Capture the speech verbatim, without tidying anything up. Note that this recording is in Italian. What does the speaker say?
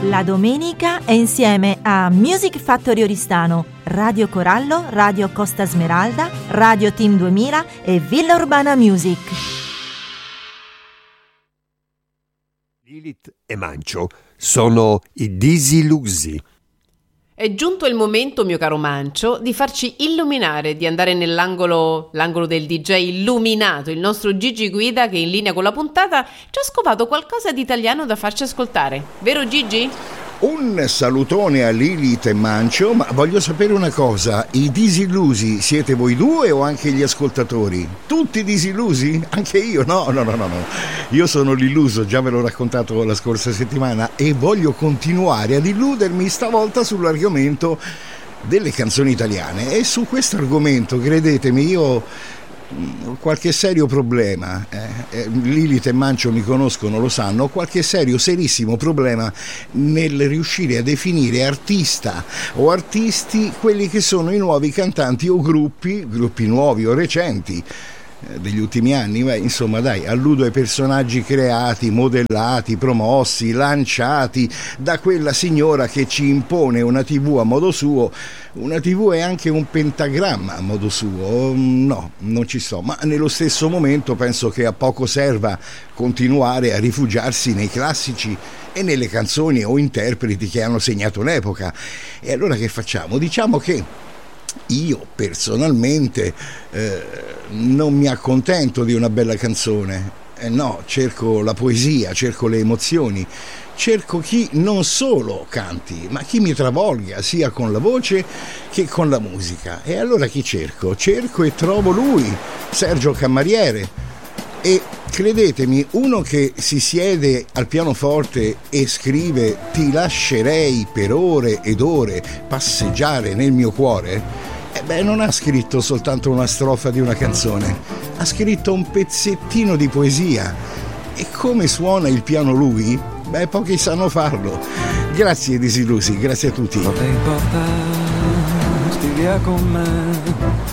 La domenica è insieme a Music Factory Oristano, Radio Corallo, Radio Costa Smeralda, Radio Team duemila e Villa Urbana Music. Lilith e Mancio sono i disillusi. È giunto il momento, mio caro Mancio, di farci illuminare, di andare nell'angolo l'angolo del D J illuminato, il nostro Gigi Guida che in linea con la puntata ci ha scovato qualcosa di italiano da farci ascoltare. Vero Gigi? Un salutone a Lilith e Mancio, ma voglio sapere una cosa, i disillusi siete voi due o anche gli ascoltatori? Tutti disillusi? Anche io? No, no, no, no, no. Io sono l'illuso, già ve l'ho raccontato la scorsa settimana e voglio continuare ad illudermi stavolta sull'argomento delle canzoni italiane e su questo argomento, credetemi, io ho qualche serio problema, eh, eh, Lilith e Mancio mi conoscono, lo sanno, ho qualche serio, serissimo problema nel riuscire a definire artista o artisti quelli che sono i nuovi cantanti o gruppi, gruppi nuovi o recenti degli ultimi anni. Beh, insomma dai, alludo ai personaggi creati, modellati, promossi, lanciati da quella signora che ci impone una tivù a modo suo. Una tivù è anche un pentagramma a modo suo, no, non ci sto, ma nello stesso momento penso che a poco serva continuare a rifugiarsi nei classici e nelle canzoni o interpreti che hanno segnato un'epoca. E allora che facciamo? Diciamo che io personalmente eh, non mi accontento di una bella canzone, eh no, cerco la poesia, cerco le emozioni, cerco chi non solo canti, ma chi mi travolga sia con la voce che con la musica. E allora chi cerco? Cerco e trovo lui, Sergio Camariere. E credetemi, uno che si siede al pianoforte e scrive "ti lascerei per ore ed ore passeggiare nel mio cuore", eh beh, non ha scritto soltanto una strofa di una canzone, ha scritto un pezzettino di poesia. E come suona il piano lui? Beh, pochi sanno farlo. Grazie disillusi, grazie a tutti. Vorrei portarti via con me